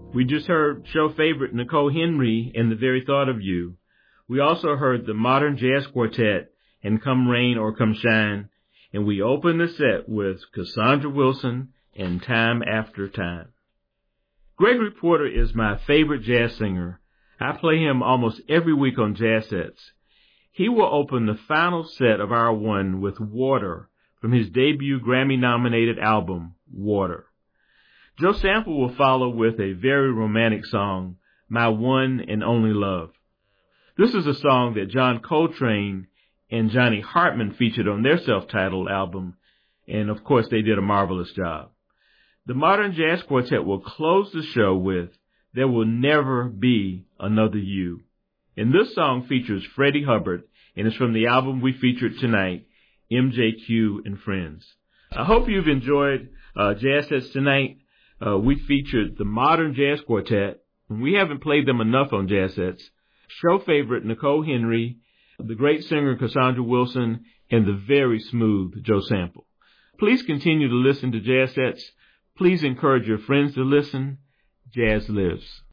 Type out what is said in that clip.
We just heard show favorite Nicole Henry and The Very Thought of You. We also heard the Modern Jazz Quartet and Come Rain or Come Shine. And we opened the set with Cassandra Wilson and Time After Time. Gregory Porter is my favorite jazz singer. I play him almost every week on Jazz Sets. He will open the final set of Hour One with Water from his debut Grammy-nominated album, Water. Joe Sample will follow with a very romantic song, My One and Only Love. This is a song that John Coltrane and Johnny Hartman featured on their self-titled album, and of course they did a marvelous job. The Modern Jazz Quartet will close the show with There Will Never Be Another You. And this song features Freddie Hubbard, and it's from the album we featured tonight, MJQ and Friends. I hope you've enjoyed Jazz Sets tonight. We featured the Modern Jazz Quartet, and we haven't played them enough on Jazz Sets. Show favorite Nicole Henry, the great singer Cassandra Wilson, and the very smooth Joe Sample. Please continue to listen to Jazz Sets. Please encourage your friends to listen. Jazz lives.